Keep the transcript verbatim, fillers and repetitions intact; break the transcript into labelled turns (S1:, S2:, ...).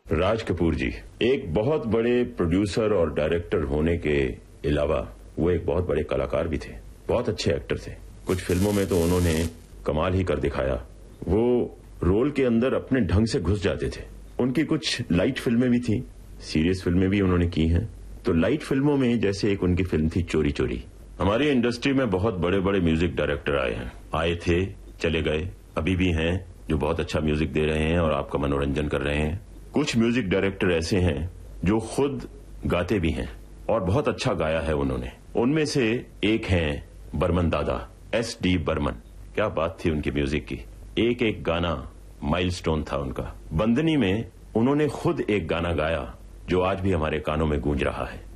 S1: राज कपूर जी एक बहुत बड़े प्रोड्यूसर और डायरेक्टर होने के अलावा वो एक बहुत बड़े कलाकार भी थे, बहुत अच्छे एक्टर थे। कुछ फिल्मों में तो उन्होंने कमाल ही कर दिखाया। वो रोल के अंदर अपने ढंग से घुस जाते थे। उनकी कुछ लाइट फिल्में भी थी, सीरियस फिल्में भी उन्होंने की हैं। तो लाइट फिल्मों में जैसे एक उनकी फिल्म थी चोरी चोरी। हमारी इंडस्ट्री में बहुत बड़े बड़े म्यूजिक डायरेक्टर आए हैं, आए थे, चले गए, अभी भी हैं जो बहुत अच्छा म्यूजिक दे रहे हैं और आपका मनोरंजन कर रहे हैं। कुछ म्यूजिक डायरेक्टर ऐसे हैं जो खुद गाते भी हैं और बहुत अच्छा गाया है उन्होंने। उनमें से एक हैं बर्मन दादा, एस डी बर्मन। क्या बात थी उनकी म्यूजिक की, एक एक गाना माइलस्टोन था उनका। बंदनी में उन्होंने खुद एक गाना गाया जो आज भी हमारे कानों में गूंज रहा है।